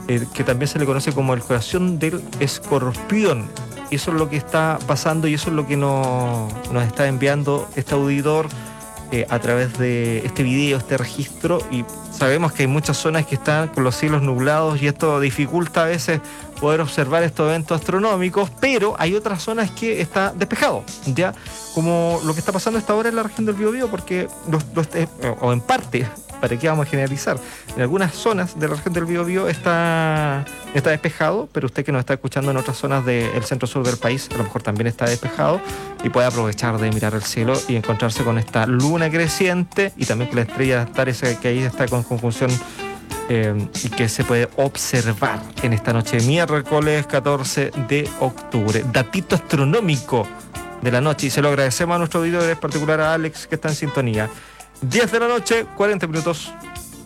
que también se le conoce como el corazón del escorpión. Eso es lo que está pasando y eso es lo que nos está enviando este auditor a través de este video, este registro, y sabemos que hay muchas zonas que están con los cielos nublados y esto dificulta a veces poder observar estos eventos astronómicos, pero hay otras zonas que está despejado, ya como lo que está pasando a esta hora en la región del Biobío, porque o en parte, para qué vamos a generalizar, en algunas zonas de la región del Biobío está despejado, pero usted que nos está escuchando en otras zonas del centro-sur del país, a lo mejor también está despejado y puede aprovechar de mirar el cielo y encontrarse con esta luna creciente y también con la estrella Antares que ahí está con conjunción y que se puede observar en esta noche de miércoles 14 de octubre. Datito astronómico de la noche, y se lo agradecemos a nuestro auditor, en particular a Alex, que está en sintonía. 10 de la noche, 40 minutos.